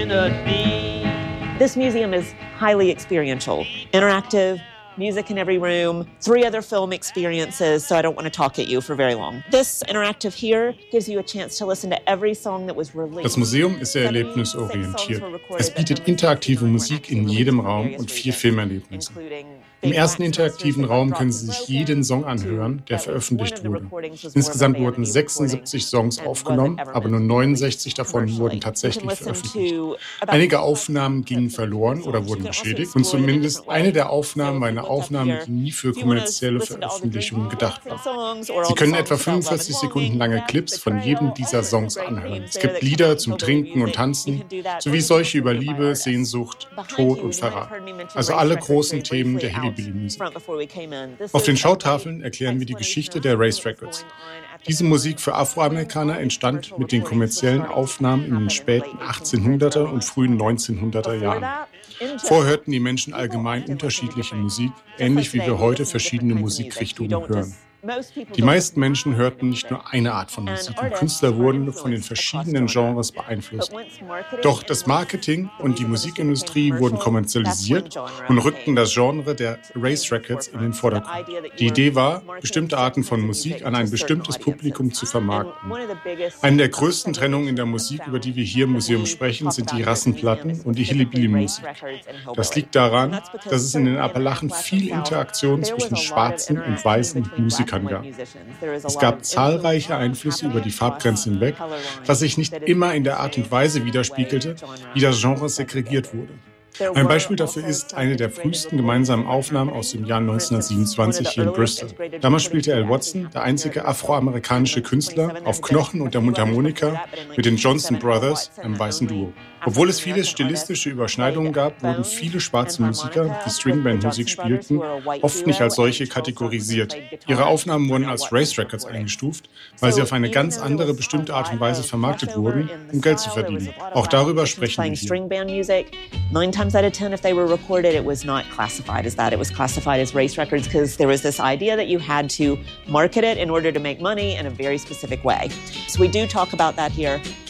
This museum is highly experiential, interactive, music in every room, 3 other film experiences, so I don't want to talk at you for very long. This interactive here gives you a chance to listen to every song that was released. Das Museum ist sehr erlebnisorientiert. Es bietet interaktive Musik in jedem Raum und 4 Filmerlebnisse. Im ersten interaktiven Raum können Sie sich jeden Song anhören, der veröffentlicht wurde. Insgesamt wurden 76 Songs aufgenommen, aber nur 69 davon wurden tatsächlich veröffentlicht. Einige Aufnahmen gingen verloren oder wurden beschädigt und zumindest eine der Aufnahmen war eine Aufnahme, die nie für kommerzielle Veröffentlichungen gedacht war. Sie können etwa 45 Sekunden lange Clips von jedem dieser Songs anhören. Es gibt Lieder zum Trinken und Tanzen, sowie solche über Liebe, Sehnsucht, Tod und Verrat. Also alle großen Themen der Hillbilly-Musik. Auf den Schautafeln erklären wir die Geschichte der Race Records. Diese Musik für Afroamerikaner entstand mit den kommerziellen Aufnahmen in den späten 1800er und frühen 1900er Jahren. Vorher hörten die Menschen allgemein unterschiedliche Musik, ähnlich wie wir heute verschiedene Musikrichtungen hören. Die meisten Menschen hörten nicht nur eine Art von Musik und Künstler wurden von den verschiedenen Genres beeinflusst. Doch das Marketing und die Musikindustrie wurden kommerzialisiert und rückten das Genre der Race Records in den Vordergrund. Die Idee war, bestimmte Arten von Musik an ein bestimmtes Publikum zu vermarkten. Eine der größten Trennungen in der Musik, über die wir hier im Museum sprechen, sind die Rassenplatten und die Hillbilly-Musik. Das liegt daran, dass es in den Appalachen viel Interaktion zwischen schwarzen und weißen Musikern gab. Es gab zahlreiche Einflüsse über die Farbgrenzen hinweg, was sich nicht immer in der Art und Weise widerspiegelte, wie das Genre segregiert wurde. Ein Beispiel dafür ist eine der frühesten gemeinsamen Aufnahmen aus dem Jahr 1927 hier in Bristol. Damals spielte Al Watson, der einzige afroamerikanische Künstler, auf Knochen und der Mundharmonika mit den Johnson Brothers, einem weißen Duo. Obwohl es viele stilistische Überschneidungen gab, wurden viele schwarze Musiker, die Stringband-Musik spielten, oft nicht als solche kategorisiert. Ihre Aufnahmen wurden als Race Records eingestuft, weil sie auf eine ganz andere bestimmte Art und Weise vermarktet wurden, um Geld zu verdienen. Auch darüber sprechen wir hier. 9 times out of 10, if they were recorded, it was not classified as that. It was classified as race records because there was this idea that you had to market it in order to make money in a very specific way. So we do talk about that here.